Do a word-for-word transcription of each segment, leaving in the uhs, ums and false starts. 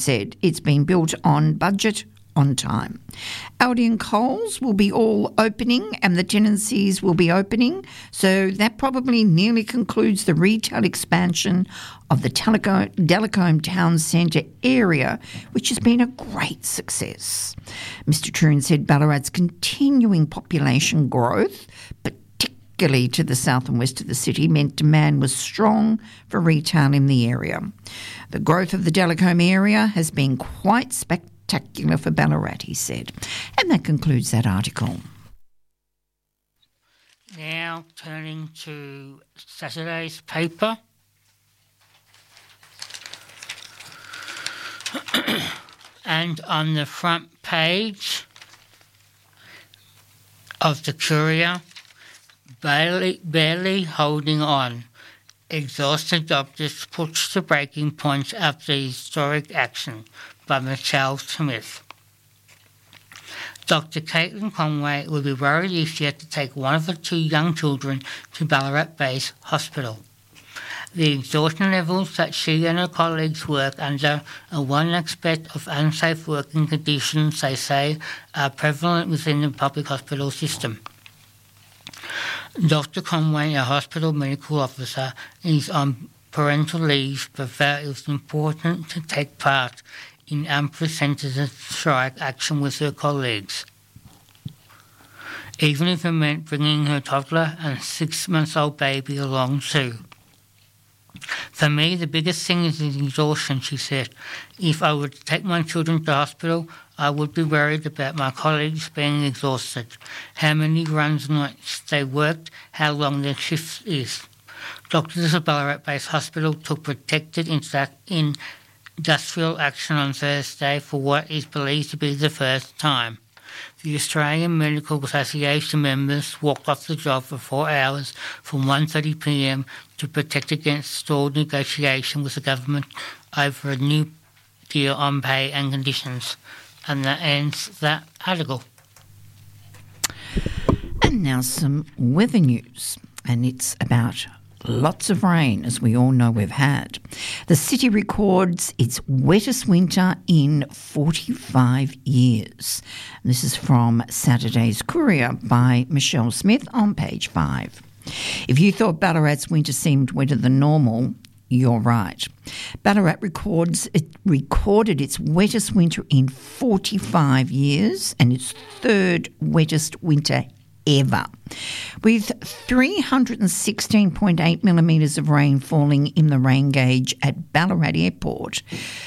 said it's been built on budget, on time. Aldi and Coles will be all opening and the tenancies will be opening, so that probably nearly concludes the retail expansion of the Teleco- Delacombe Town Centre area, which has been a great success. Mister Troon said Ballarat's continuing population growth, particularly to the south and west of the city, meant demand was strong for retail in the area. The growth of the Delacombe area has been quite spectacular. Spectacular for Ballarat, he said. And that concludes that article. Now turning to Saturday's paper. And on the front page of the Courier, barely, barely holding on. Exhausted doctors push the breaking point after historic action by Michelle Smith. Doctor Caitlin Conway will be worried if she had to take one of her two young children to Ballarat Base Hospital. The exhaustion levels that she and her colleagues work under are one aspect of unsafe working conditions they say are prevalent within the public hospital system. Doctor Conway, a hospital medical officer, is on parental leave, but felt it was important to take part in unprecedented strike action with her colleagues, even if it meant bringing her toddler and six-month-old baby along too. For me, the biggest thing is the exhaustion, she said. If I were to take my children to hospital, I would be worried about my colleagues being exhausted, how many runs nights they worked, how long their shift is. Doctors of Ballarat Base Hospital took protected industrial action on Thursday for what is believed to be the first time. The Australian Medical Association members walked off the job for four hours from one thirty p m to protect against stalled negotiation with the government over a new deal on pay and conditions. And that ends that article. And now some weather news, and it's about lots of rain, as we all know we've had. The city records its wettest winter in forty-five years. This is from Saturday's Courier by Michelle Smith on page five. If you thought Ballarat's winter seemed wetter than normal, you're right. Ballarat records it recorded its wettest winter in forty-five years and its third wettest winter ever, with three hundred sixteen point eight millimetres of rain falling in the rain gauge at Ballarat Airport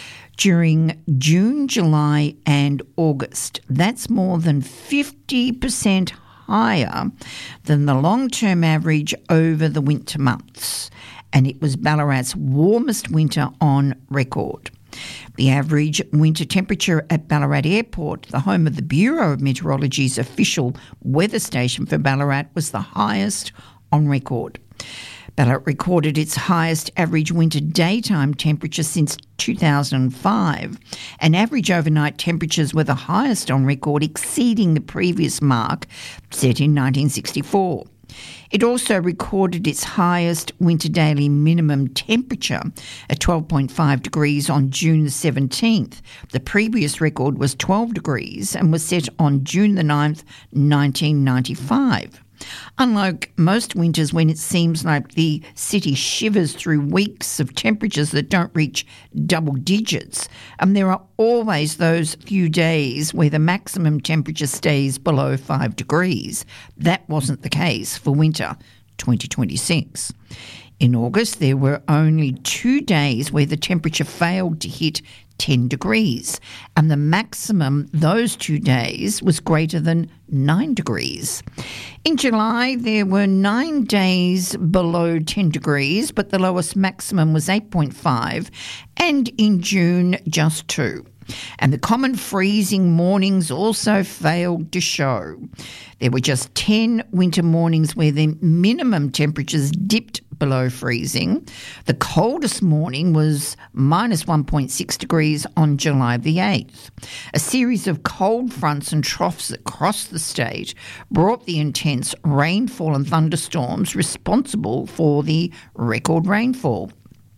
during June, July and August. That's more than fifty percent higher than the long-term average over the winter months, and it was Ballarat's warmest winter on record. The average winter temperature at Ballarat Airport, the home of the Bureau of Meteorology's official weather station for Ballarat, was the highest on record. Ballarat recorded its highest average winter daytime temperature since two thousand five, and average overnight temperatures were the highest on record, exceeding the previous mark set in nineteen sixty-four. It also recorded its highest winter daily minimum temperature at twelve point five degrees on June the seventeenth. The previous record was twelve degrees and was set on June the ninth, nineteen ninety-five. Unlike most winters when it seems like the city shivers through weeks of temperatures that don't reach double digits, um, there are always those few days where the maximum temperature stays below five degrees. That wasn't the case for winter twenty twenty-six. In August, there were only two days where the temperature failed to hit ten degrees, and the maximum those two days was greater than nine degrees. In July, there were nine days below ten degrees, but the lowest maximum was eight point five, and in June, just two. And the common freezing mornings also failed to show. There were just ten winter mornings where the minimum temperatures dipped below freezing. The coldest morning was minus one point six degrees on July the eighth. A series of cold fronts and troughs across the state brought the intense rainfall and thunderstorms responsible for the record rainfall.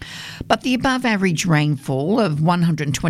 But the above average rainfall of one hundred twenty